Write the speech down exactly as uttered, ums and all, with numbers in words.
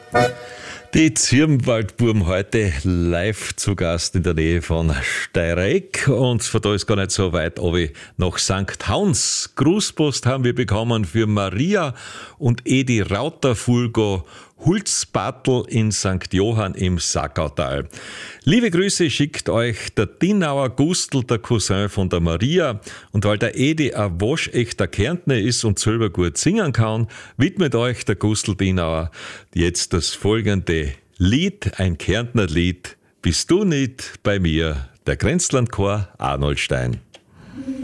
Die Zirbenwaldbuben heute live zu Gast in der Nähe von Steireck und von da ist gar nicht so weit runter nach Sankt Hauns. Grußpost haben wir bekommen für Maria und Edi Rauterfulgo Hulzbattel in Sankt Johann im Sackautal. Liebe Grüße schickt euch der Dinauer Gustl, der Cousin von der Maria. Und weil der Edi ein waschechter Kärntner ist und selber gut singen kann, widmet euch der Gustl Dinauer jetzt das folgende Lied, ein Kärntner Lied. Bist du nicht bei mir? Der Grenzlandchor Arnoldstein.